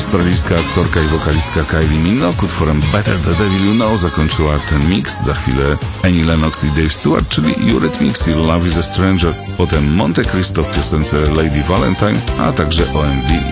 Australijska aktorka i wokalistka Kylie Minogue utworem Better the Devil You Know zakończyła ten mix. Za chwilę Annie Lennox i Dave Stewart, czyli Eurythmics i Love is a Stranger. Potem Monte Cristo w piosence Lady Valentine, a także OMD